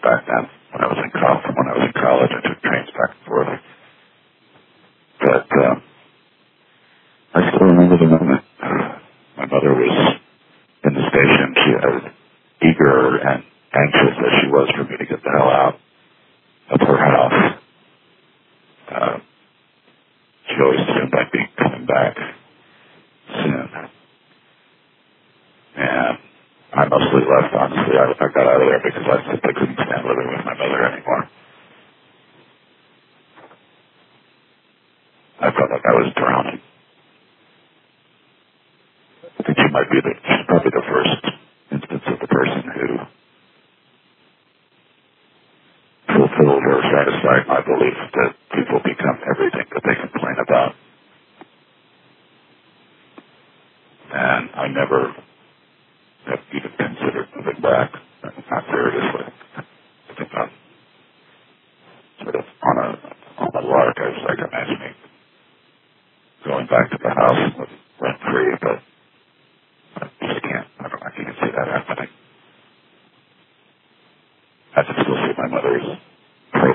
back then. When I was in college, I took trains back and forth. But I still remember the moment. My mother was in the station. She was eager and anxious as she was for me to get the hell out of her house. She always assumed I'd be coming back soon. And I mostly left, honestly. I got out of there because I simply couldn't stand living with my mother anymore. I felt like I was drowning. I think she's probably the first instance of the person who fulfilled or satisfied my belief that people become everything that they complain about. And I never have even considered moving back, not seriously. I think I'm sort of on a lark. I was like imagining going back to the house rent free, but I just can't. I can't see that happening. I can still see my mother's